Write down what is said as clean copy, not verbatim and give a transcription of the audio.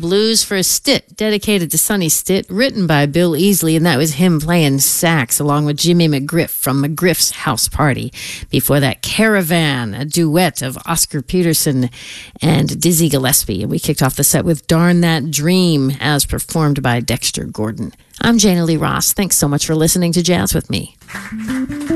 Blues for a Stitt, dedicated to Sonny Stitt, written by Bill Easley, and that was him playing sax along with Jimmy McGriff from McGriff's House Party. Before that, Caravan, a duet of Oscar Peterson and Dizzy Gillespie. And we kicked off the set with Darn That Dream, as performed by Dexter Gordon. I'm Jana Lee Ross. Thanks so much for listening to Jazz with Me.